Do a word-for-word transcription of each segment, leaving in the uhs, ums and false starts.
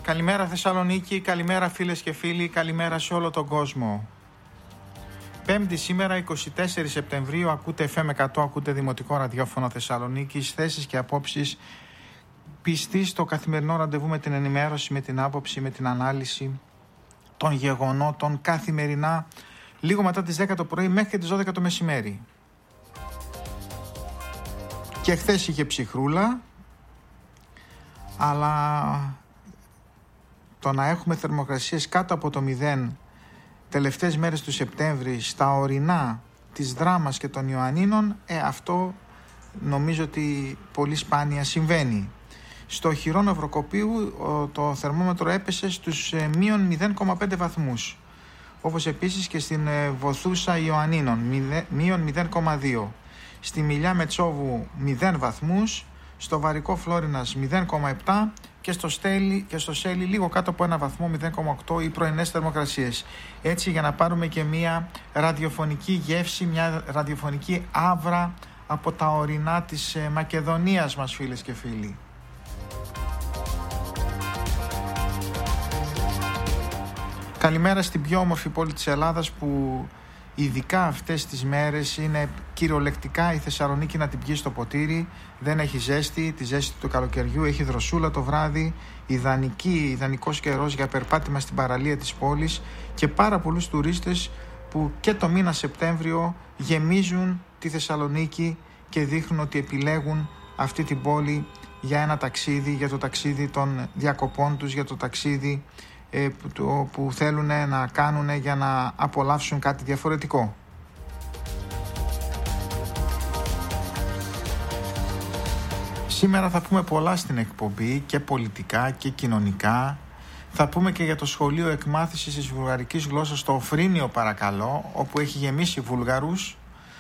Καλημέρα Θεσσαλονίκη, καλημέρα φίλες και φίλοι, καλημέρα σε όλο τον κόσμο. Πέμπτη σήμερα, είκοσι τέσσερις Σεπτεμβρίου, ακούτε εφ εμ εκατό, ακούτε Δημοτικό Ραδιόφωνο Θεσσαλονίκης, θέσεις και απόψεις πιστοί στο καθημερινό ραντεβού με την ενημέρωση, με την άποψη, με την ανάλυση των γεγονότων καθημερινά, λίγο μετά τις δέκα το πρωί μέχρι και τις δώδεκα το μεσημέρι. Και χθες είχε ψυχρούλα, αλλά το να έχουμε θερμοκρασίες κάτω από το μηδέν τελευταίες μέρες του Σεπτέμβρη στα ορεινά της Δράμας και των Ιωαννίνων, ε, αυτό νομίζω ότι πολύ σπάνια συμβαίνει. Στο Χειρό Ναυροκοπίου το θερμόμετρο έπεσε στους ε, μείον μηδέν κόμμα πέντε βαθμούς, όπως επίσης και στην ε, Βοθούσα Ιωαννίνων μείον μηδέν κόμμα δύο, στη Μιλιά Μετσόβου μηδέν βαθμούς, στο Βαρικό Φλόρινας μηδέν κόμμα επτά και στο, Στέλι, και στο Σέλι λίγο κάτω από ένα βαθμό, μηδέν κόμμα οκτώ, οι πρωινές θερμοκρασίες. Έτσι, για να πάρουμε και μια ραδιοφωνική γεύση, μια ραδιοφωνική άβρα από τα ορεινά της ε, Μακεδονίας μας, φίλες και φίλοι. Καλημέρα στην πιο όμορφη πόλη της Ελλάδας, που ειδικά αυτές τις μέρες είναι κυριολεκτικά η Θεσσαλονίκη να την πιει στο ποτήρι. Δεν έχει ζέστη, τη ζέστη του καλοκαιριού, έχει δροσούλα το βράδυ, ιδανική, ιδανικός καιρός για περπάτημα στην παραλία της πόλης και πάρα πολλούς τουρίστες που και το μήνα Σεπτέμβριο γεμίζουν τη Θεσσαλονίκη και δείχνουν ότι επιλέγουν αυτή την πόλη για ένα ταξίδι, για το ταξίδι των διακοπών τους, για το ταξίδι Που, που θέλουν να κάνουν για να απολαύσουν κάτι διαφορετικό. Σήμερα θα πούμε πολλά στην εκπομπή, και πολιτικά και κοινωνικά. Θα πούμε και για το σχολείο εκμάθησης της βουλγαρικής γλώσσας στο Οφρίνιο, παρακαλώ, όπου έχει γεμίσει Βούλγαρους.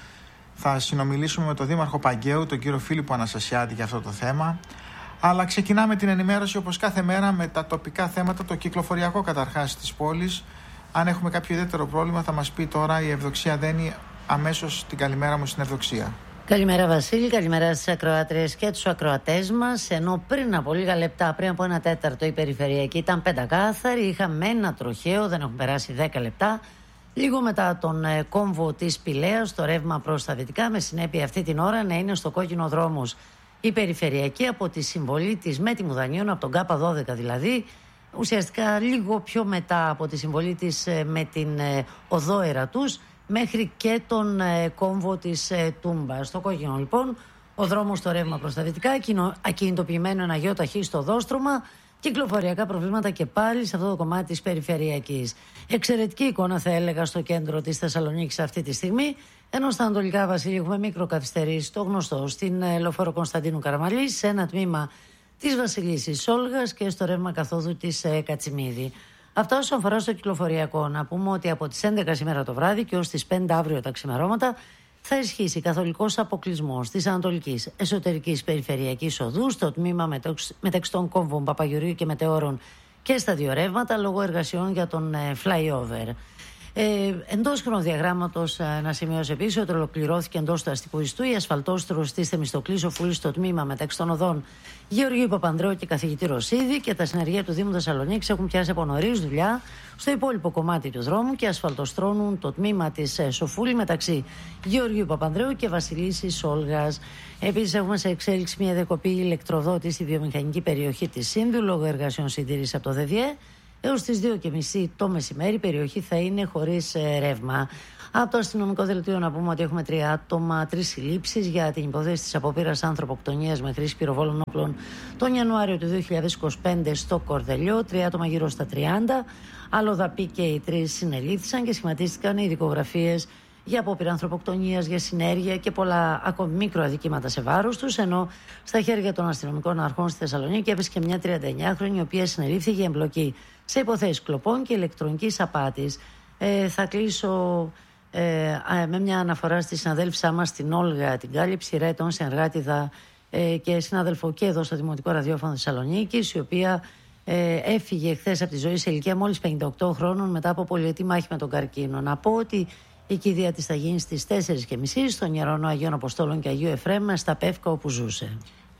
Θα συνομιλήσουμε με τον Δήμαρχο Παγκαίου, τον κύριο Φίλιππο Αναστασιάδη, για αυτό το θέμα. Αλλά ξεκινάμε την ενημέρωση όπως κάθε μέρα με τα τοπικά θέματα, το κυκλοφοριακό καταρχάς της πόλης. Αν έχουμε κάποιο ιδιαίτερο πρόβλημα θα μας πει τώρα η Ευδοξία Δένη. Αμέσως την καλημέρα μου στην Ευδοξία. Καλημέρα Βασίλη, καλημέρα στις ακροάτριες και τους ακροατές μας. Ενώ πριν από λίγα λεπτά, πριν από ένα τέταρτο, η περιφερειακή ήταν πεντακάθαρη, είχαμε ένα τροχαίο, δεν έχουν περάσει δέκα λεπτά. Λίγο μετά τον ε, κόμβο της Πηλαίας, το ρεύμα προς τα δυτικά, με συνέπεια αυτή την ώρα να είναι στο κόκκινο δρόμος η περιφερειακή από τη συμβολή της με τη Μουδανίων, από τον Κάπα δώδεκα δηλαδή, ουσιαστικά λίγο πιο μετά από τη συμβολή της με την ε, οδό Ερατούς, μέχρι και τον ε, κόμβο της ε, Τούμπα. Στο κόκκινο λοιπόν ο δρόμος στο ρεύμα προς τα δυτικά, ακινητοποιημένο ένα γιο ταχύ στο δόστρωμα, κυκλοφοριακά προβλήματα και πάλι σε αυτό το κομμάτι της περιφερειακής. Εξαιρετική εικόνα θα έλεγα στο κέντρο της Θεσσαλονίκης αυτή τη στιγμή, ενώ στα ανατολικά, Βασίλη, έχουμε μικροκαθυστερήσει, το γνωστό, στην λεωφόρο Κωνσταντίνου Καραμαλή, σε ένα τμήμα της Βασιλίσσης Όλγας και στο ρεύμα καθόδου της ε, Κατσιμίδη. Αυτά όσον αφορά στο κυκλοφοριακό. Να πούμε ότι από τις έντεκα σήμερα το βράδυ και ως τις πέντε αύριο τα ξημερώματα θα ισχύσει καθολικός αποκλεισμός της ανατολικής εσωτερικής περιφερειακής οδού στο τμήμα μεταξύ των κόμβων Παπαγεωργίου και Μετεώρων και στα δύο ρεύματα λόγω εργασιών για τον ε, flyover. Ε, εντός χρονοδιαγράμματος, ε, να σημειώσω επίσης ότι ολοκληρώθηκε εντός του αστικού ιστού η ασφαλτόστρωση της Θεμιστοκλής Οφούλης στο τμήμα μεταξύ των οδών Γεωργίου Παπανδρέου και Καθηγητή Ρωσίδη, και τα συνεργεία του Δήμου Θεσσαλονίκης έχουν πιάσει από νωρίς δουλειά στο υπόλοιπο κομμάτι του δρόμου και ασφαλτοστρώνουν το τμήμα της ε, Σοφούλη μεταξύ Γεωργίου Παπανδρέου και Βασιλίσσης Όλγας. Επίσης, έχουμε σε εξέλιξη μια διακοπή ηλεκτροδότη στη βιομηχανική περιοχή της Σύνδου λόγω εργασιών συντήρησης από το ΔΕΔΙΕ. Έως τις δύο και μισή το μεσημέρι η περιοχή θα είναι χωρίς ε, ρεύμα. Από το αστυνομικό δελτίο να πούμε ότι έχουμε τρία άτομα, τρεις συλλήψεις για την υπόθεση της απόπειρας ανθρωποκτονίας με χρήση πυροβόλων όπλων τον Ιανουάριο του δύο χιλιάδες είκοσι πέντε στο Κορδελιό. Τρία άτομα γύρω στα τριάντα. Αλλοδαποί και οι τρεις συνελήφθησαν και σχηματίστηκαν οι δικογραφίες για απόπειρα ανθρωποκτονίας, για συνέργεια και πολλά ακόμη μικροαδικήματα σε βάρος τους. Ενώ στα χέρια των αστυνομικών αρχών στη Θεσσαλονίκη έπεσε και μια τριανταεννιάχρονη, η οποία συνελήφθη για εμπλοκή σε υποθέσεις κλοπών και ηλεκτρονικής απάτης. Ε, θα κλείσω ε, με μια αναφορά στη συναδέλφισά μας την Όλγα την κάλυψη ρέτων, συνεργάτηδα ε, και συνάδελφο και εδώ στο Δημοτικό Ραδιόφωνο Θεσσαλονίκης, η οποία ε, έφυγε χθες από τη ζωή σε ηλικία μόλις πενήντα οκτώ χρόνων μετά από πολυετή μάχη με τον καρκίνο. Να πω ότι η κηδεία της θα γίνει στις τέσσερις και μισή στον Ιερώνο Αγίων Αποστόλων και Αγίου Εφραίμ στα Πεύκα όπου ζούσε.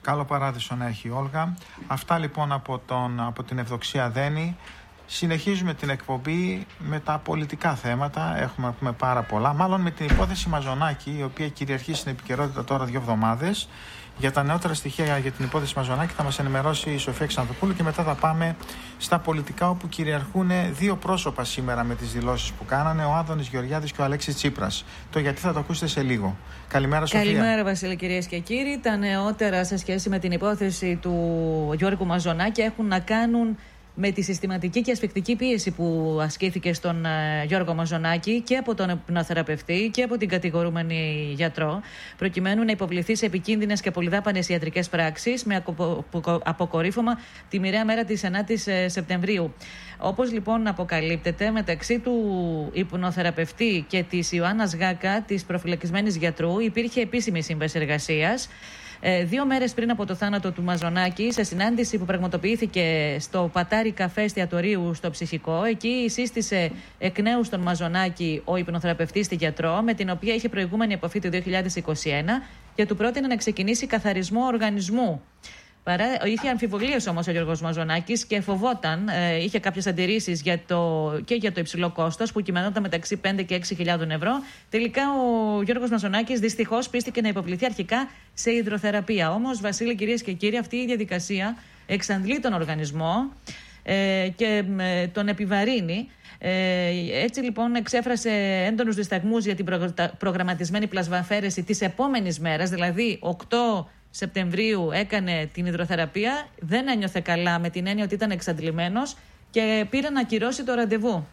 Καλό παράδεισο να έχει η Όλγα. Αυτά λοιπόν από, τον, από την Ευδοξία Δένη. Συνεχίζουμε την εκπομπή με τα πολιτικά θέματα. Έχουμε να πούμε πάρα πολλά. Μάλλον με την υπόθεση Μαζονάκη, η οποία κυριαρχεί στην επικαιρότητα τώρα δύο εβδομάδες. Για τα νεότερα στοιχεία για την υπόθεση Μαζονάκη θα μας ενημερώσει η Σοφία Ξανθοπούλου και μετά θα πάμε στα πολιτικά, όπου κυριαρχούν δύο πρόσωπα σήμερα με τις δηλώσεις που κάνανε, ο Άδωνης Γεωργιάδης και ο Αλέξης Τσίπρας. Το γιατί θα το ακούσετε σε λίγο. Καλημέρα, Σοφία. Καλημέρα, Βασίλη, κυρίες και κύριοι. Τα νεότερα σε σχέση με την υπόθεση του Γιώργου Μαζονάκη έχουν να κάνουν με τη συστηματική και ασφικτική πίεση που ασκήθηκε στον uh, Γιώργο Μαζονάκη και από τον υπνοθεραπευτή και από την κατηγορούμενη γιατρό, προκειμένου να υποβληθεί σε επικίνδυνες και πολυδάπανες ιατρικές πράξεις με αποκορύφωμα τη μοιραία μέρα της ενάτης Σεπτεμβρίου. Όπως λοιπόν αποκαλύπτεται, μεταξύ του υπνοθεραπευτή και της Ιωάννας Γάκα, της προφυλακισμένης γιατρού, υπήρχε επίσημη σύμβαση εργασίας. Ε, δύο μέρες πριν από το θάνατο του Μαζονάκη, σε συνάντηση που πραγματοποιήθηκε στο Πατάρι Καφέ Εστιατορίου στο Ψυχικό, εκεί σύστησε εκ νέου στον Μαζονάκη ο υπνοθεραπευτής τη γιατρό, με την οποία είχε προηγούμενη επαφή το δύο χιλιάδες είκοσι ένα και του πρότεινε να ξεκινήσει καθαρισμό οργανισμού. Παρά, είχε αμφιβολίες όμως ο Γιώργος Μαζονάκης και φοβόταν, ε, είχε κάποιες αντιρρήσεις για το, και για το υψηλό κόστος που κυμαινόταν μεταξύ πέντε και έξι χιλιάδες ευρώ. Τελικά ο Γιώργος Μαζονάκης δυστυχώς πίστηκε να υποβληθεί αρχικά σε υδροθεραπεία. Όμως, Βασίλη, κυρίες και κύριοι, αυτή η διαδικασία εξαντλεί τον οργανισμό ε, και ε, τον επιβαρύνει. Ε, έτσι λοιπόν εξέφρασε έντονους δισταγμούς για την προγραμματισμένη πλασμαφαίρεση της επόμενης μέρας, δηλαδή οκτώ Σεπτεμβρίου έκανε την υδροθεραπεία, δεν ένιωθε καλά με την έννοια ότι ήταν εξαντλημένος και πήρε να ακυρώσει το ραντεβού.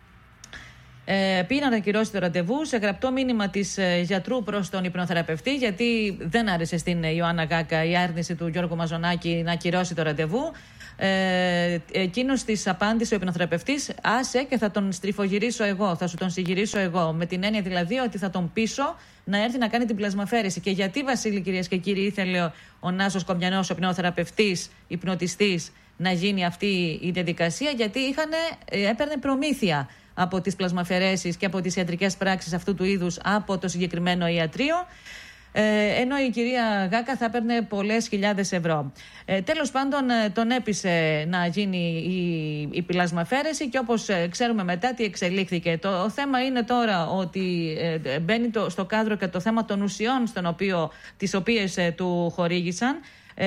Ε, πήρε να ακυρώσει το ραντεβού σε γραπτό μήνυμα της ε, γιατρού προς τον υπνοθεραπευτή, γιατί δεν άρεσε στην Ιωάννα Γάκα η άρνηση του Γιώργου Μαζονάκη να ακυρώσει το ραντεβού. Ε, εκείνος της απάντησε ο υπνοθεραπευτής: άσε και θα τον στριφογυρίσω εγώ, θα σου τον συγυρίσω εγώ. Με την έννοια δηλαδή ότι θα τον πείσω να έρθει να κάνει την πλασμαφέρεση. Και γιατί, Βασίλη, κυρίες και κύριοι, ήθελε ο, ο Νάσος Κομιανός, ο υπνοθεραπευτής, υπνοτιστής, να γίνει αυτή η διαδικασία? Γιατί είχανε, έπαιρνε προμήθεια από τις πλασμαφαιρέσεις και από τις ιατρικές πράξεις αυτού του είδους από το συγκεκριμένο ιατρείο. Ε, ενώ η κυρία Γάκα θα έπαιρνε πολλές χιλιάδες ευρώ. Ε, τέλος πάντων, τον έπεισε να γίνει η, η πλασμαφέρεση και όπως ξέρουμε μετά τι εξελίχθηκε. Το, το θέμα είναι τώρα ότι ε, μπαίνει το, στο κάδρο και το θέμα των ουσιών στον οποίο, τις οποίες ε, του χορήγησαν.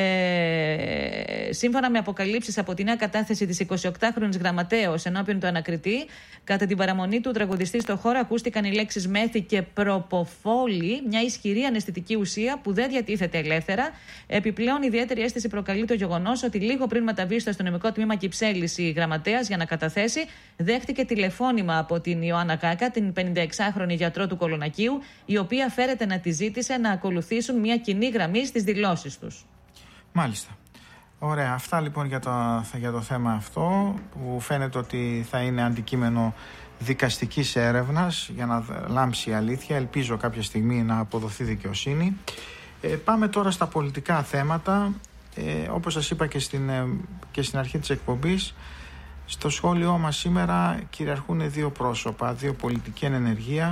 Ε, σύμφωνα με αποκαλύψεις από τη νέα κατάθεση της εικοσιοκτάχρονης γραμματέως ενώπιον του ανακριτή, κατά την παραμονή του τραγουδιστή στο χώρο ακούστηκαν οι λέξεις μέθη και προποφόλη, μια ισχυρή αναισθητική ουσία που δεν διατίθεται ελεύθερα. Επιπλέον, ιδιαίτερη αίσθηση προκαλεί το γεγονός ότι λίγο πριν μεταβεί στο αστυνομικό τμήμα Κυψέλης η γραμματέας για να καταθέσει, δέχτηκε τηλεφώνημα από την Ιωάννα Γάκα, την πενηνταεξάχρονη γιατρό του Κολονακίου, η οποία φέρεται να τη ζήτησε να ακολουθήσουν μια κοινή γραμμή στις δηλώσεις τους. Μάλιστα. Ωραία. Αυτά λοιπόν για το, για το θέμα αυτό, που φαίνεται ότι θα είναι αντικείμενο δικαστικής έρευνας για να λάμψει η αλήθεια. Ελπίζω κάποια στιγμή να αποδοθεί δικαιοσύνη. Ε, πάμε τώρα στα πολιτικά θέματα. Ε, όπως σας είπα και στην, ε, και στην αρχή της εκπομπής, στο σχόλιο μας σήμερα κυριαρχούν δύο πρόσωπα, δύο πολιτικοί εν ενεργεία,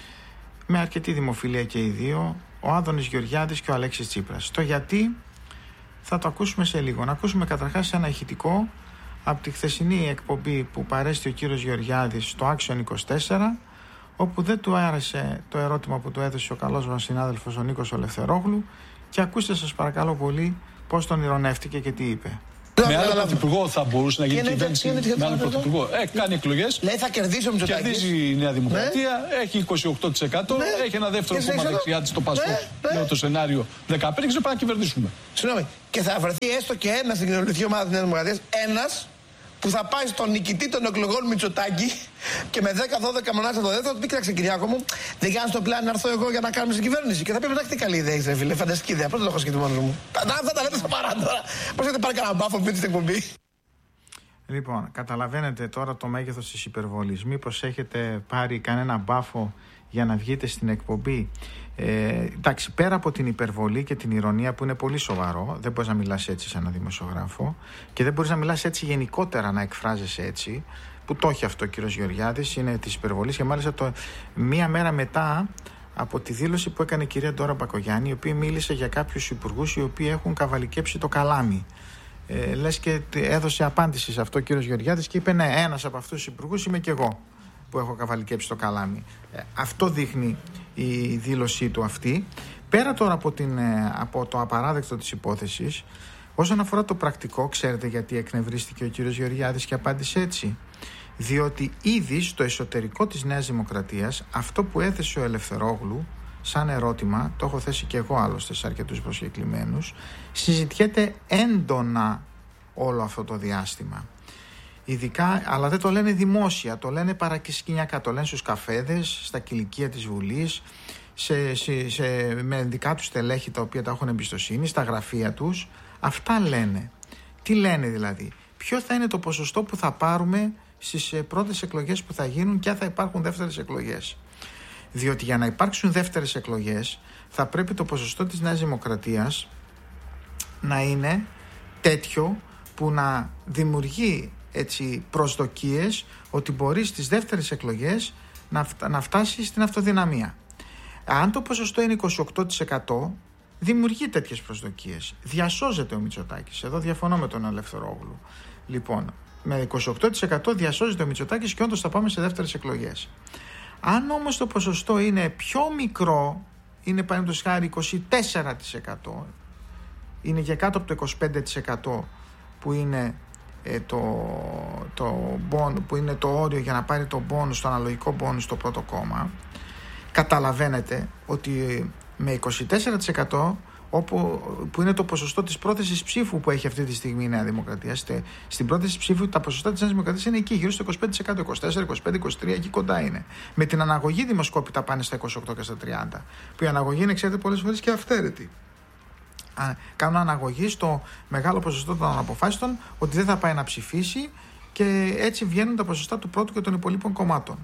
με αρκετή δημοφιλία και οι δύο, ο Άδωνης Γεωργιάδης και ο Αλέξης Τσίπρας. Το γιατί θα το ακούσουμε σε λίγο. Να ακούσουμε καταρχάς ένα ηχητικό από τη χθεσινή εκπομπή που παρέστη ο κύριος Γεωργιάδης στο Action είκοσι τέσσερα, όπου δεν του άρεσε το ερώτημα που του έδωσε ο καλός μας συνάδελφος ο Νίκος Ελευθερόγλου, και ακούστε σας παρακαλώ πολύ πώς τον ηρωνεύτηκε και τι είπε. Με άλλο πρωθυπουργό θα μπορούσε να γίνει κυβέρνηση. Με άλλο πρωθυπουργό. Έχει κάνει εκλογές. Λέει θα κερδίσει ο Μητσοτάκης. Κερδίζει η Νέα Δημοκρατία. Ναι. Έχει είκοσι οκτώ τοις εκατό. Ναι. Έχει ένα δεύτερο κόμμα δεξιά της, το Πασόκ. Ναι. Ναι. Το σενάριο δεκαπέντε και πάει να κυβερνήσουμε. Συγγνώμη. Και θα βρεθεί έστω και ένα στην κοινωνική ομάδα της Νέας Δημοκρατίας. Ένας που θα πάει στον νικητή των εκλογών Μητσοτάκη και με δέκα δώδεκα μονάδες το δεύτερο, πει κοίταξε Κυριάκο μου, δεν κάνει το πλάνο να έρθω εγώ για να κάνουμε στην κυβέρνηση. Και θα πει εντάξει, τι καλή ιδέα είσαι, φίλε, φανταστική ιδέα. Πρώτα το έχω σκεφτεί μόνο μου. Αυτά τα λέτε στα παρά τώρα. Πώς έχετε πάρει κανένα μπάφο με την εκπομπή? Λοιπόν, καταλαβαίνετε τώρα το μέγεθος της υπερβολής. Μήπως έχετε πάρει κανένα μπάφο για να βγείτε στην εκπομπή? Ε, εντάξει, πέρα από την υπερβολή και την ηρωνία που είναι πολύ σοβαρό, δεν μπορείς να μιλάς έτσι σε έναν δημοσιογράφο και δεν μπορείς να μιλάς έτσι γενικότερα, να εκφράζεσαι έτσι, που το έχει αυτό ο κύριος Γεωργιάδης, είναι της υπερβολής. Και μάλιστα το, μία μέρα μετά από τη δήλωση που έκανε η κυρία Ντόρα Μπακογιάννη, η οποία μίλησε για κάποιους υπουργούς οι οποίοι έχουν καβαλικέψει το καλάμι. Ε, λες και έδωσε απάντηση σε αυτό ο κύριος Γεωργιάδης και είπε ναι, ένας από αυτούς τους υπουργούς είμαι και εγώ που έχω καβαλικέψει το καλάμι. Ε, αυτό δείχνει η δήλωσή του αυτή. Πέρα τώρα από, την, από το απαράδεκτο της υπόθεσης, όσον αφορά το πρακτικό, ξέρετε γιατί εκνευρίστηκε ο κύριος Γεωργιάδης και απάντησε έτσι? Διότι ήδη στο εσωτερικό της Νέας Δημοκρατίας αυτό που έθεσε ο Ελευθερόγλου σαν ερώτημα, το έχω θέσει και εγώ άλλωστε σε αρκετούς προσκεκλημένους, συζητιέται έντονα όλο αυτό το διάστημα. Ειδικά, αλλά δεν το λένε δημόσια, το λένε παρασκηνιακά, το λένε στους καφέδες, στα κηλικεία της Βουλής, σε, σε, σε, με δικά τους στελέχη τα οποία τα έχουν εμπιστοσύνη, στα γραφεία τους. Αυτά λένε. Τι λένε δηλαδή? Ποιο θα είναι το ποσοστό που θα πάρουμε στις πρώτες εκλογές που θα γίνουν και αν θα υπάρχουν δεύτερες εκλογές? Διότι για να υπάρξουν δεύτερες εκλογές θα πρέπει το ποσοστό της Νέας Δημοκρατίας να είναι τέτοιο που να δημιουργεί έτσι προσδοκίες ότι μπορεί στις δεύτερες εκλογές να, να φτάσει στην αυτοδυναμία. Αν το ποσοστό είναι είκοσι οκτώ τοις εκατό, δημιουργεί τέτοιες προσδοκίες. Διασώζεται ο Μητσοτάκης. Εδώ διαφωνώ με τον Ελευθερόγλου. Λοιπόν, με είκοσι οκτώ τοις εκατό διασώζεται ο Μητσοτάκης και όντως θα πάμε σε δεύτερες εκλογές. Αν όμως το ποσοστό είναι πιο μικρό, είναι παραδείγματος χάρη είκοσι τέσσερα τοις εκατό, είναι και κάτω από το είκοσι πέντε τοις εκατό που είναι ε, το, το bon, που είναι το όριο για να πάρει το bonus, το αναλογικό bonus στο πρώτο κόμμα, καταλαβαίνετε ότι με είκοσι τέσσερα τοις εκατό, όπου, που είναι το ποσοστό της πρόθεσης ψήφου που έχει αυτή τη στιγμή η Νέα Δημοκρατία, στε, στην πρόθεση ψήφου τα ποσοστά της Νέας Δημοκρατίας είναι εκεί, γύρω στο είκοσι πέντε τοις εκατό, είκοσι τέσσερα, είκοσι πέντε, είκοσι τρία, εκεί κοντά είναι. Με την αναγωγή δημοσκόπητα πάνε στα είκοσι οκτώ και στα τριάντα, που η αναγωγή είναι, ξέρετε, πολλές φορές και αυθαίρετη. Κάνουν αναγωγή στο μεγάλο ποσοστό των αποφάσεων ότι δεν θα πάει να ψηφίσει και έτσι βγαίνουν τα ποσοστά του πρώτου και των υπολείπων κομμάτων.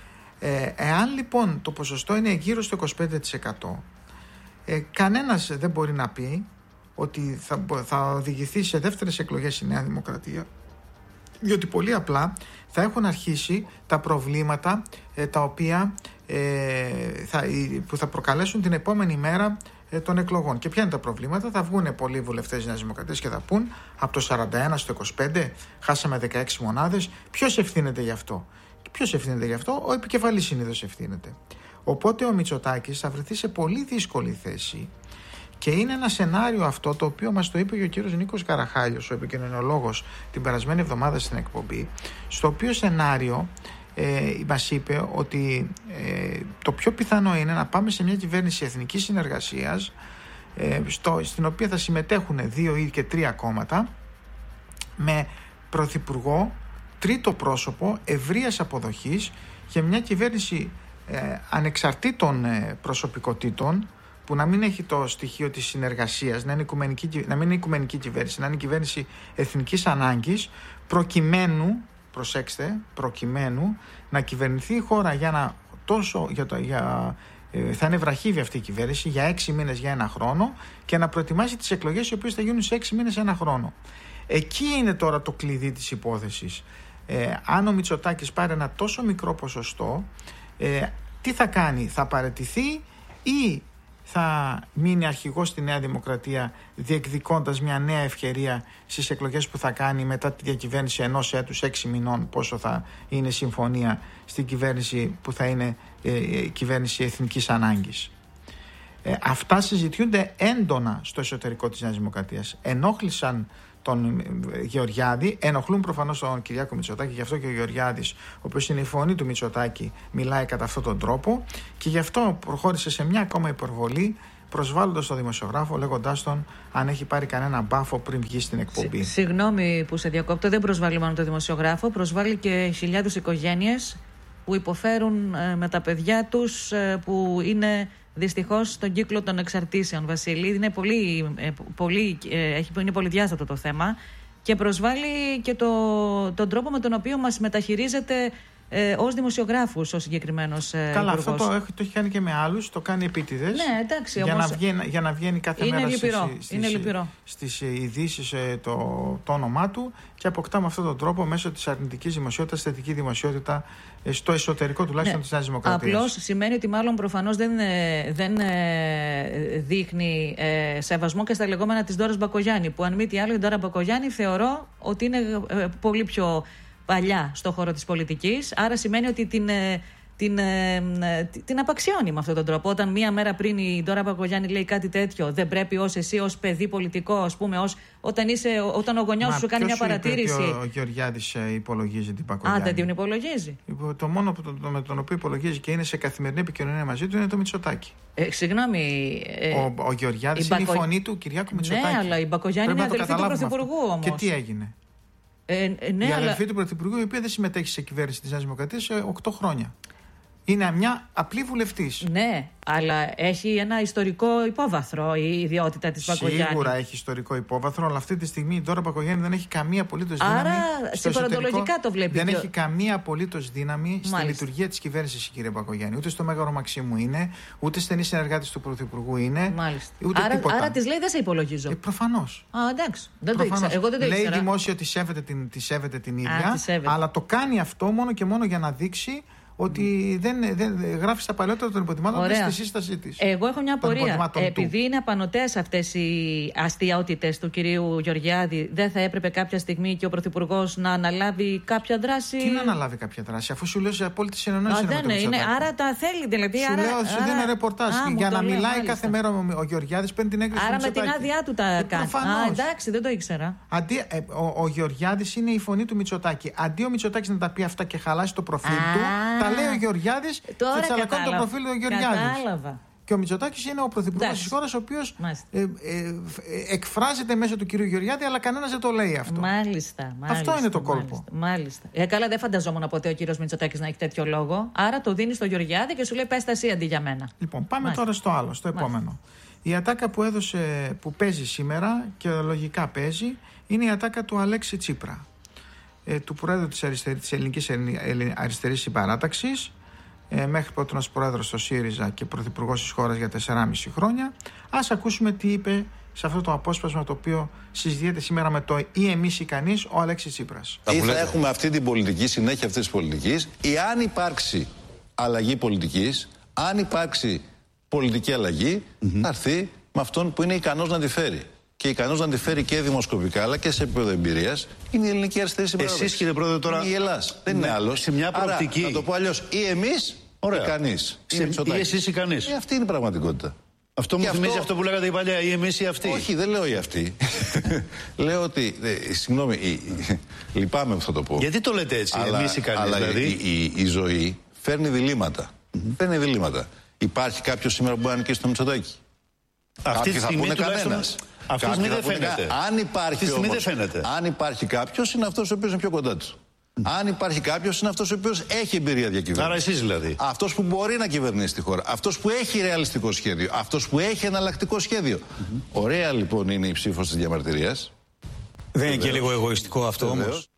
Ε, εάν λοιπόν το ποσοστό είναι γύρω στο είκοσι πέντε τοις εκατό, ε, κανένας δεν μπορεί να πει ότι θα, θα οδηγηθεί σε δεύτερες εκλογές η Νέα Δημοκρατία, διότι πολύ απλά θα έχουν αρχίσει τα προβλήματα ε, τα οποία, ε, θα, που θα προκαλέσουν την επόμενη μέρα ε, των εκλογών. Και ποια είναι τα προβλήματα? Θα βγουν πολλοί βουλευτές της Νέας Δημοκρατίας και θα πούν από το σαράντα ένα στο είκοσι πέντε χάσαμε δεκαέξι μονάδες. Ποιος ευθύνεται γι' αυτό? Ποιος ευθύνεται γι' αυτό? Ο επικεφαλής συνήθως ευθύνεται. Οπότε ο Μητσοτάκης θα βρεθεί σε πολύ δύσκολη θέση και είναι ένα σενάριο αυτό το οποίο μας το είπε και ο κύριος Νίκος Καραχάλιος, ο επικοινωνιολόγος, την περασμένη εβδομάδα στην εκπομπή, στο οποίο σενάριο ε, μας είπε ότι ε, το πιο πιθανό είναι να πάμε σε μια κυβέρνηση εθνικής συνεργασίας ε, στο, στην οποία θα συμμετέχουν δύο ή και τρία κόμματα με πρωθυπουργό τρίτο πρόσωπο ευρείας αποδοχής για μια κυβέρνηση ε, ανεξαρτήτων ε, προσωπικότητων που να μην έχει το στοιχείο της συνεργασίας, να, είναι οικουμενική, να μην είναι οικουμενική κυβέρνηση, να είναι κυβέρνηση εθνικής ανάγκης, προκειμένου, προσέξτε, προκειμένου να κυβερνηθεί η χώρα για να τόσο, για το, για, ε, θα είναι βραχύβια αυτή η κυβέρνηση για έξι μήνες, για ένα χρόνο και να προετοιμάσει τις εκλογές οι οποίες θα γίνουν σε έξι μήνες, ένα χρόνο. Εκεί είναι τώρα το κλειδί της υπόθεσης. Ε, αν ο Μητσοτάκης πάρει ένα τόσο μικρό ποσοστό, ε, τι θα κάνει? Θα παραιτηθεί ή θα μείνει αρχηγός στη Νέα Δημοκρατία διεκδικώντας μια νέα ευκαιρία στις εκλογές που θα κάνει μετά τη διακυβέρνηση ενός έτους, έξι μηνών, πόσο θα είναι συμφωνία στην κυβέρνηση που θα είναι ε, κυβέρνηση εθνικής ανάγκης. Ε, αυτά συζητιούνται έντονα στο εσωτερικό της Νέας Δημοκρατίας. Ενόχλησαν τον Γεωργιάδη, ενοχλούν προφανώς τον Κυριάκο Μητσοτάκη, γι' αυτό και ο Γεωργιάδης, ο οποίος είναι η φωνή του Μητσοτάκη, μιλάει κατά αυτόν τον τρόπο και γι' αυτό προχώρησε σε μια ακόμα υπερβολή, προσβάλλοντας τον δημοσιογράφο, λέγοντάς τον αν έχει πάρει κανένα μπάφο πριν βγει στην εκπομπή. Συ, συγγνώμη που σε διακόπτω, δεν προσβάλλει μόνο τον δημοσιογράφο, προσβάλλει και χιλιάδες οικογένειες που υποφέρουν ε, με τα παιδιά τους, ε, που είναι δυστυχώς στον κύκλο των εξαρτήσεων, Βασίλη. Είναι πολύ, πολύ, είναι πολυδιάστατο το θέμα και προσβάλλει και το, τον τρόπο με τον οποίο μας μεταχειρίζεται ε, ως δημοσιογράφους ο συγκεκριμένος ε, Καλά, υπουργός. αυτό το, έχει, το έχει κάνει και με άλλους, το κάνει επίτηδες. Ναι, εντάξει, για, όμως... να βγαίνει, για να βγαίνει κάθε είναι μέρα λυπηρό, στις, είναι στις, λυπηρό. στις ειδήσεις ε, το, το όνομά του και αποκτά με αυτόν τον τρόπο μέσω της αρνητικής δημοσιότητας θετική δημοσιότητα ε, στο εσωτερικό τουλάχιστον ναι. της Νέας Δημοκρατίας. Απλώς σημαίνει ότι μάλλον προφανώς δεν, ε, δεν ε, δείχνει ε, σεβασμό και στα λεγόμενα της Ντόρας Μπακογιάννη, που αν μη τι άλλο η Ντόρα Μπακογιάννη θεωρώ ότι είναι ε, πολύ πιο παλιά στο χώρο της πολιτικής, άρα σημαίνει ότι την, την, την απαξιώνει με αυτόν τον τρόπο. Όταν μία μέρα πριν η Ντόρα Μπακογιάννη λέει κάτι τέτοιο, δεν πρέπει ως εσύ, ως παιδί πολιτικό, ας πούμε, ως, όταν, είσαι, όταν ο γονιός σου κάνει μια παρατήρηση. Μα ποιος ο Γεωργιάδης υπολογίζει την Μπακογιάννη? Α, δεν την υπολογίζει. Το μόνο που, το, με τον οποίο υπολογίζει και είναι σε καθημερινή επικοινωνία μαζί του είναι το Μητσοτάκη. Ε, συγγνώμη. Ε, ο ο Γεωργιάδης είναι Μπακο... η φωνή του Κυριάκου Μητσοτάκη. Ναι, αλλά η Μπακογιάννη είναι αδελφή του Πρωθυπουργού όμως. Και τι έγινε? Ε, ναι, η αλλά... αδελφή του Πρωθυπουργού, η οποία δεν συμμετέχει σε κυβέρνηση της Νέας Δημοκρατίας σε οκτώ χρόνια. Είναι μια απλή βουλευτής. Ναι, αλλά έχει ένα ιστορικό υπόβαθρο η ιδιότητα της Μπακογιάννη. Σίγουρα έχει ιστορικό υπόβαθρο, αλλά αυτή τη στιγμή η Ντόρα Μπακογιάννη δεν έχει καμία απολύτως δύναμη. Άρα, συμπαροντολογικά το βλέπει. Δεν έχει καμία απολύτως δύναμη στη λειτουργία της κυβέρνησης η κυρία Μπακογιάννη. Ούτε στο Μέγαρο Μαξίμου είναι, ούτε στενή συνεργάτης του Πρωθυπουργού είναι. Μάλιστα. Ούτε άρα, τίποτα. άρα της λέει δεν σε υπολογίζω. Ε, προφανώς. Α, εντάξει. Δεν προφανώς. Το ήξερα. Εγώ δεν το ήξερα. Λέει δημόσια ότι σέβεται την, τη σέβεται την ίδια, Α, τη σέβεται. αλλά το κάνει αυτό μόνο και μόνο για να δείξει ότι δεν, δεν γράφει στα παλαιότερα των υποτιμάτων στη σύστασή της. Εγώ έχω μια απορία. Επειδή είναι απανωτές αυτές οι αστιαότητες του κυρίου Γεωργιάδη, δεν θα έπρεπε κάποια στιγμή και ο Πρωθυπουργός να αναλάβει κάποια δράση? Τι να αναλάβει κάποια δράση, αφού σου λέω σε απόλυτη συνεννόηση. Δεν είναι, είναι, άρα τα θέλει δηλαδή. Σου άρα, λέω, σου δίνω ρεπορτάζ. Α, για να μιλάει μάλιστα. κάθε μέρα ο Γεωργιάδης παίρνει την έγκριση του Μητσοτάκη. Άρα με την άδειά του τα ε, κάνει. Α, εντάξει, δεν το ήξερα. Αντί, ε, ο, ο Γεωργιάδης είναι η φωνή του Μητσοτάκη. Αντί ο Μητσοτάκης να τα πει αυτά και χαλάσει το προφίλ του, τα λέει ο Γεωργιάδης. Και τσαλακώνει το προφίλ του Γεωργιάδης. Κατάλαβα. Και ο Μητσοτάκης είναι ο πρωθυπουργός της χώρας, ο οποίος ε, ε, ε, εκφράζεται μέσω του κυρίου Γεωργιάδη, αλλά κανένας δεν το λέει αυτό. Μάλιστα. μάλιστα αυτό είναι το κόλπο. Μάλιστα. μάλιστα. Ε, καλά, δεν φανταζόμουν ποτέ ο κύριος Μητσοτάκης να έχει τέτοιο λόγο. Άρα το δίνει στο Γεωργιάδη και σου λέει πες τα εσύ αντί για μένα. Λοιπόν, πάμε μάλιστα. τώρα στο άλλο, στο επόμενο. Μάλιστα. Η ατάκα που έδωσε, που παίζει σήμερα και λογικά παίζει, είναι η ατάκα του Αλέξη Τσίπρα, ε, του Προέδρου της, αριστερή, της Ελληνικής Αριστερής Συμπαράταξης. Ε, μέχρι πρώτον ως πρόεδρος στο ΣΥΡΙΖΑ και πρωθυπουργός της χώρας για τεσσεράμισι χρόνια. Ας ακούσουμε τι είπε σε αυτό το απόσπασμα το οποίο συζητιέται σήμερα με το ή εμείς ή κανείς ο Αλέξης Τσίπρας. Ή θα έχουμε αυτή την πολιτική, συνέχεια αυτής της πολιτικής, ή αν υπάρξει αλλαγή πολιτικής, αν υπάρξει πολιτική αλλαγή, mm-hmm. θα έρθει με αυτόν που είναι ικανός να τη φέρει. Και ικανός να τη φέρει και δημοσκοπικά αλλά και σε επίπεδο εμπειρίας είναι η Ελληνική Αριστερή Συμπαράταξη. Εσείς, κύριε Πρόεδρε, τώρα. Είναι η Ελλάς. Δεν είναι άλλος. Σε μια προοπτική. Άρα, να το πω αλλιώς, ή εμείς ή κανείς. Σε... Ή εσείς ή κανείς. Ε, αυτή είναι η πραγματικότητα. Αυτό μου και θυμίζει αυτό... αυτό που λέγατε η παλιά, ή εμείς ή αυτοί. Όχι, δεν λέω ή αυτοί. Λέω ότι. Ε, συγγνώμη, η... λυπάμαι που θα το πω. Γιατί το λέτε έτσι, εμείς ή κανείς, αλλά δηλαδή. Η, η, η ζωή φέρνει διλήμματα. Mm-hmm. Φέρνει διλήμματα. Υπάρχει κάποιο σήμερα που μπορεί να νικήσει το Μητσοτάκη? Αυτή τη στιγμή τουλάχιστον. Αυτή τη στιγμή δεν φαίνεται. Αν υπάρχει, όμως, αν υπάρχει κάποιος, είναι αυτός ο οποίος είναι πιο κοντά του. Mm. Αν υπάρχει κάποιος, είναι αυτός ο οποίος έχει εμπειρία διακυβέρνηση. Άρα εσείς δηλαδή. Αυτός που μπορεί να κυβερνήσει τη χώρα. Αυτός που έχει ρεαλιστικό σχέδιο. Αυτός που έχει εναλλακτικό σχέδιο. Mm-hmm. Ωραία λοιπόν είναι η ψήφος της διαμαρτυρίας. Δεν είναι και λίγο εγωιστικό αυτό όμως?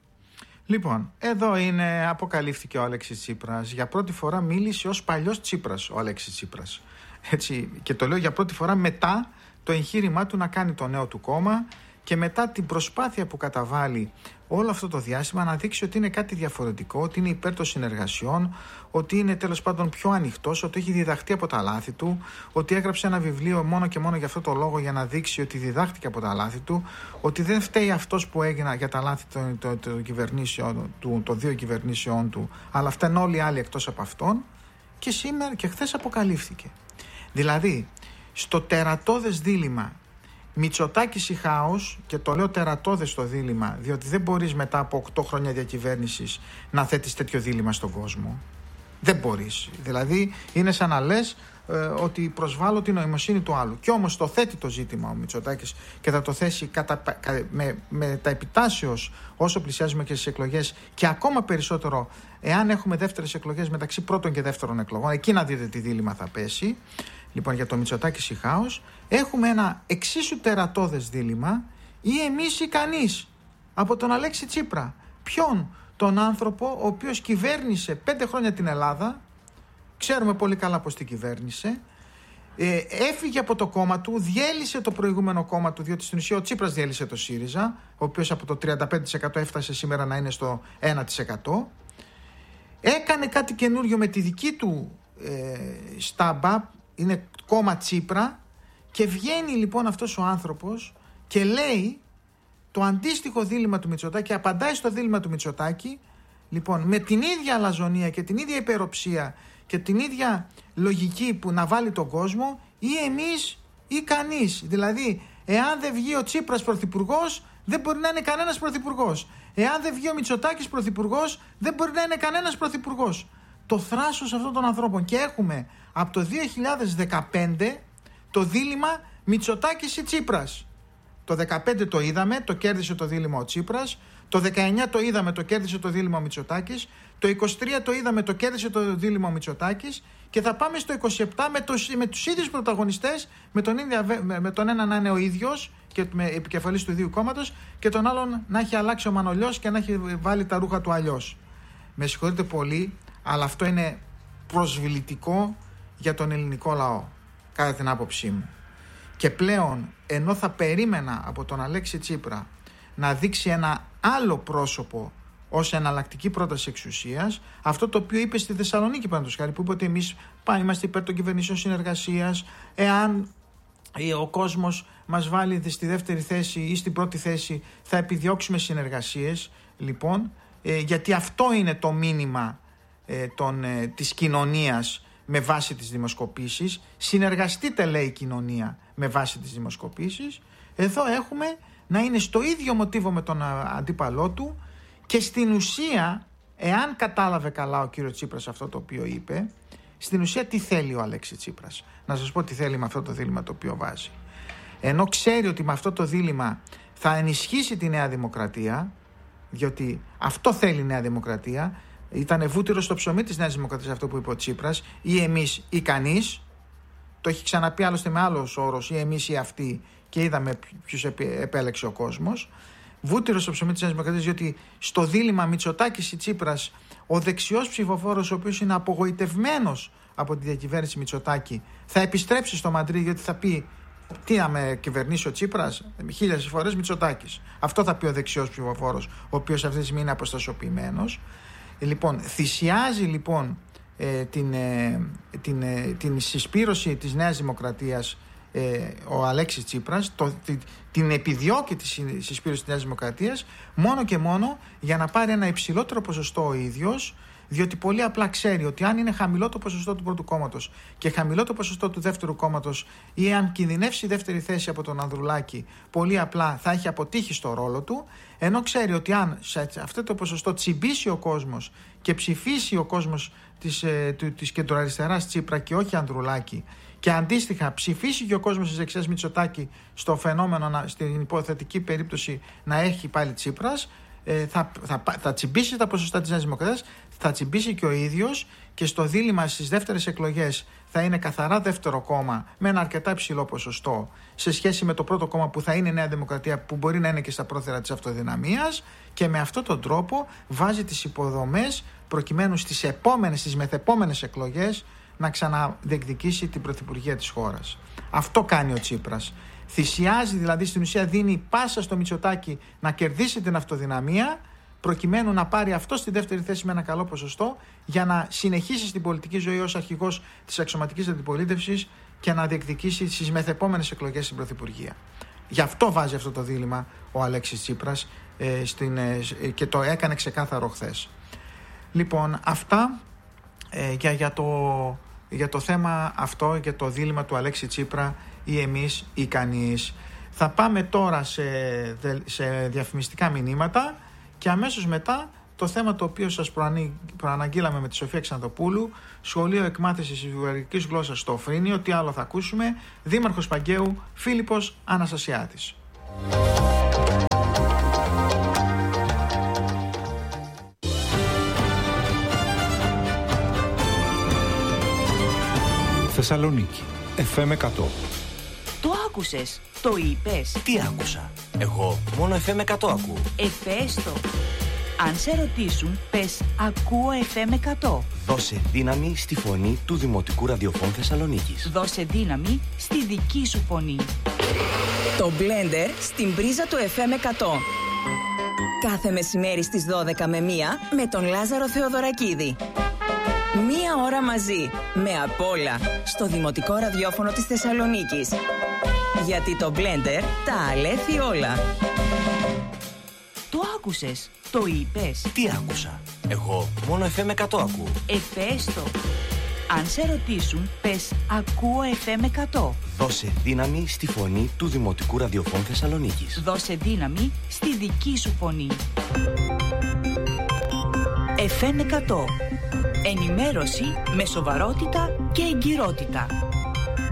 Λοιπόν, εδώ είναι, αποκαλύφθηκε ο Αλέξης Τσίπρας. Για πρώτη φορά μίλησε ως παλιός Τσίπρας ο Αλέξης Τσίπρας. Έτσι, και το λέω για πρώτη φορά μετά το εγχείρημά του να κάνει το νέο του κόμμα και μετά την προσπάθεια που καταβάλει όλο αυτό το διάστημα να δείξει ότι είναι κάτι διαφορετικό, ότι είναι υπέρ των συνεργασιών, ότι είναι τέλος πάντων πιο ανοιχτός, ότι έχει διδαχτεί από τα λάθη του, ότι έγραψε ένα βιβλίο μόνο και μόνο για αυτό το λόγο για να δείξει ότι διδάχτηκε από τα λάθη του, ότι δεν φταίει αυτός που έγινε για τα λάθη των το, το, το κυβερνήσεων του, των δύο κυβερνήσεών του, αλλά φταίνουν όλοι οι άλλοι εκτός από αυτόν. Και σήμερα και χθες αποκαλύφθηκε. Δηλαδή, στο τερατώδες δίλημμα Μητσοτάκης ή χάος, και το λέω τερατώδες το δίλημμα, διότι δεν μπορείς μετά από οκτώ χρόνια διακυβέρνησης να θέτεις τέτοιο δίλημμα στον κόσμο. Δεν μπορείς. Δηλαδή, είναι σαν να λες ε, ότι προσβάλλω την νοημοσύνη του άλλου. Κι όμως το θέτει το ζήτημα ο Μητσοτάκης και θα το θέσει κατα, με, με τα επιτάσεως όσο πλησιάζουμε και στις εκλογές, και ακόμα περισσότερο εάν έχουμε δεύτερες εκλογές μεταξύ πρώτων και δεύτερων εκλογών. Εκεί να δείτε τι δίλημμα θα πέσει. Λοιπόν, για το Μητσοτάκη ή χάος, έχουμε ένα εξίσου τερατώδες δίλημμα, ή εμείς ή κανείς, από τον Αλέξη Τσίπρα. Ποιον? τον άνθρωπο ο οποίος κυβέρνησε πέντε χρόνια την Ελλάδα, ξέρουμε πολύ καλά πώς την κυβέρνησε, ε, έφυγε από το κόμμα του, διέλυσε το προηγούμενο κόμμα του, διότι στην ουσία ο Τσίπρας διέλυσε το ΣΥΡΙΖΑ, ο οποίος από το τριάντα πέντε τοις εκατό έφτασε σήμερα να είναι στο ένα τοις εκατό. Έκανε κάτι καινούριο με τη δική του ε, στάμπα, είναι κόμμα Τσίπρα, και βγαίνει λοιπόν αυτός ο άνθρωπος και λέει το αντίστοιχο δίλημμα του Μητσοτάκη, απαντάει στο δίλημμα του Μητσοτάκη, λοιπόν, με την ίδια αλαζονία και την ίδια υπεροψία και την ίδια λογική που να βάλει τον κόσμο, ή εμείς ή κανείς. Δηλαδή, εάν δεν βγει ο Τσίπρας πρωθυπουργός, δεν μπορεί να είναι κανένας πρωθυπουργός. Εάν δεν βγει ο Μητσοτάκης πρωθυπουργός, δεν μπορεί να είναι κανένας πρωθυπουργός. Το θράσος αυτών των ανθρώπων. Και έχουμε από το δύο χιλιάδες δεκαπέντε το δίλημμα Μητσοτάκης ή Τσίπρας. Το δεκαπέντε το είδαμε, το κέρδισε το δίλημμα ο Τσίπρας. Το δεκαεννιά το είδαμε, το κέρδισε το δίλημμα ο Μητσοτάκης. Το είκοσι τρία το είδαμε, το κέρδισε το δίλημμα ο Μητσοτάκης. Και θα πάμε στο είκοσι επτά με, το, με τους ίδιους πρωταγωνιστές, με τον, ίδια, με, με τον ένα να είναι ο ίδιος και με επικεφαλής του ίδιου κόμματος, και τον άλλον να έχει αλλάξει ο Μανολιός και να έχει βάλει τα ρούχα του αλλιώς. Με συγχωρείτε πολύ, αλλά αυτό είναι προσβλητικό για τον ελληνικό λαό, κατά την άποψή μου. Και πλέον, ενώ θα περίμενα από τον Αλέξη Τσίπρα να δείξει ένα άλλο πρόσωπο ως εναλλακτική πρόταση εξουσίας, αυτό το οποίο είπε στη Θεσσαλονίκη, παραδείγματος χάρη, που είπε ότι εμείς πάμε, είμαστε υπέρ των κυβερνήσεων συνεργασίας, εάν ο κόσμος μας βάλει στη δεύτερη θέση ή στην πρώτη θέση, θα επιδιώξουμε συνεργασίες. Λοιπόν, ε, γιατί αυτό είναι το μήνυμα ε, των, ε, της κοινωνίας με βάση τις δημοσκοπήσεις. Συνεργαστείτε, λέει η κοινωνία, με βάση τις δημοσκοπήσεις. Εδώ έχουμε να είναι στο ίδιο μοτίβο με τον αντίπαλό του, και στην ουσία, εάν κατάλαβε καλά ο κύριος Τσίπρας αυτό το οποίο είπε, στην ουσία τι θέλει ο Αλέξη Τσίπρας. Να σας πω τι θέλει με αυτό το δίλημμα το οποίο βάζει. Ενώ ξέρει ότι με αυτό το δίλημμα θα ενισχύσει τη Νέα Δημοκρατία, διότι αυτό θέλει η Νέα Δημοκρατία, ήταν βούτυρο στο ψωμί της Νέας Δημοκρατίας αυτό που είπε ο Τσίπρας, ή εμείς ή κανείς, το έχει ξαναπεί άλλωστε με άλλος όρος, ή εμείς ή αυτοί, και είδαμε ποιους επέλεξε ο κόσμος. Βούτυρο στο ψωμί της Νέας Δημοκρατίας, διότι στο δίλημμα Μητσοτάκης ή Τσίπρας, ο δεξιός ψηφοφόρος, ο οποίος είναι απογοητευμένος από τη διακυβέρνηση Μητσοτάκη, θα επιστρέψει στο Μαντρί, γιατί θα πει τι να με κυβερνήσει ο Τσίπρας, χίλιες φορές Μητσοτάκης. Αυτό θα πει ο δεξιός ψηφοφόρος, ο οποίος αυτή τη στιγμή είναι αποστασιοποιημένος. Λοιπόν, θυσιάζει λοιπόν ε, την, ε, την, ε, την συσπήρωση της Νέας Δημοκρατίας ε, ο Αλέξης Τσίπρας, το, την, την επιδιώκει τη συσπήρωση της Νέας Δημοκρατίας μόνο και μόνο για να πάρει ένα υψηλότερο ποσοστό ο ίδιος, διότι πολύ απλά ξέρει ότι αν είναι χαμηλό το ποσοστό του πρώτου κόμματος και χαμηλό το ποσοστό του δεύτερου κόμματος, ή αν κινδυνεύσει η δεύτερη θέση από τον Ανδρουλάκη, πολύ απλά θα έχει αποτύχει στο ρόλο του, ενώ ξέρει ότι αν σε αυτό το ποσοστό τσιμπήσει ο κόσμος και ψηφίσει ο κόσμος της, ε, της κεντροαριστεράς Τσίπρα και όχι Ανδρουλάκη, και αντίστοιχα ψηφίσει και ο κόσμος της δεξιάς Μητσοτάκη στο φαινόμενο, στην υποθετική περίπτωση να έχει πάλι Τσίπρας, Θα, θα, θα τσιμπήσει τα ποσοστά της Νέας Δημοκρατίας, θα τσιμπήσει και ο ίδιος, και στο δίλημμα στις δεύτερες εκλογές θα είναι καθαρά δεύτερο κόμμα με ένα αρκετά υψηλό ποσοστό σε σχέση με το πρώτο κόμμα που θα είναι η Νέα Δημοκρατία, που μπορεί να είναι και στα πρόθυρα της αυτοδυναμίας, και με αυτόν τον τρόπο βάζει τις υποδομές προκειμένου στις επόμενες, στις μεθεπόμενες εκλογές να ξαναδιεκδικήσει την πρωθυπουργία της χώρας. Αυτό κάνει ο Τσίπρας. Θυσιάζει, δηλαδή στην ουσία δίνει πάσα στο Μητσοτάκη να κερδίσει την αυτοδυναμία, προκειμένου να πάρει αυτό στη δεύτερη θέση με ένα καλό ποσοστό, για να συνεχίσει στην πολιτική ζωή ως αρχηγός της αξιωματικής αντιπολίτευσης και να διεκδικήσει στις μεθεπόμενες εκλογές στην πρωθυπουργία. Γι' αυτό βάζει αυτό το δίλημμα ο Αλέξης Τσίπρας ε, στην, ε, και το έκανε ξεκάθαρο χθες. Λοιπόν, αυτά ε, για, για, το, για το θέμα αυτό, για το δίλημμα του Αλέξη Τσίπρα, ή εμείς ή κανείς. Θα πάμε τώρα σε, σε διαφημιστικά μηνύματα και αμέσως μετά το θέμα το οποίο σας προαναγγείλαμε με τη Σοφία Ξανθοπούλου, σχολείο εκμάθησης βουλγαρικής γλώσσας στο Φρίνιο. Τι άλλο θα ακούσουμε? Δήμαρχος Παγκαίου Φίλιππος Αναστασιάδης. Θεσσαλονίκη, εφ εμ εκατό. Το άκουσες, το είπες. Τι άκουσα? Εγώ μόνο εφ εμ εκατό ακούω. Εφέστο. Αν σε ρωτήσουν, πες «Ακούω εφ εμ εκατό». Δώσε δύναμη στη φωνή του Δημοτικού Ραδιοφώνου Θεσσαλονίκης. Δώσε δύναμη στη δική σου φωνή. Το Blender στην πρίζα του εφ εμ εκατό. Κάθε μεσημέρι στις δώδεκα με μία με τον Λάζαρο Θεοδωρακίδη. Μία ώρα μαζί, με απ' όλα, στο Δημοτικό Ραδιόφωνο της Θεσσαλονίκης. Γιατί το Blender τα αλέθει όλα. Το άκουσες, το είπες. Τι άκουσα? Εγώ μόνο εφ εμ εκατό ακούω. Ε, πες το. Αν σε ρωτήσουν, πες «Ακούω εφ εμ εκατό». Δώσε δύναμη στη φωνή του Δημοτικού Ραδιοφώνου Θεσσαλονίκης. Δώσε δύναμη στη δική σου φωνή. εφ εμ εκατό. Ενημέρωση με σοβαρότητα και εγκυρότητα.